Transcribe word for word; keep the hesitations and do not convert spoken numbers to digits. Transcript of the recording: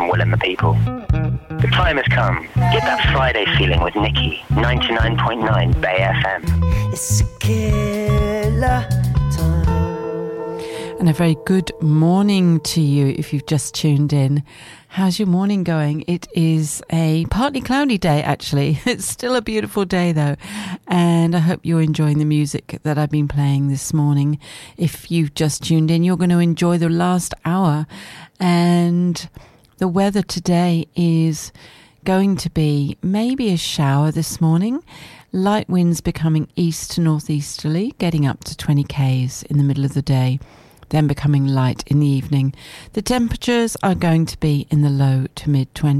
Will and the people. The time has come. Get that Friday feeling with Nikki, ninety-nine point nine Bay F M. It's a killer time. And a very good morning to you if you've just tuned in. How's your morning going? It is a partly cloudy day, actually. It's still a beautiful day, though. And I hope you're enjoying the music that I've been playing this morning. If you've just tuned in, you're going to enjoy the last hour. And the weather today is going to be maybe a shower this morning. Light winds becoming east to northeasterly, getting up to twenty kays in the middle of the day, then becoming light in the evening. The temperatures are going to be in the low to mid twenties.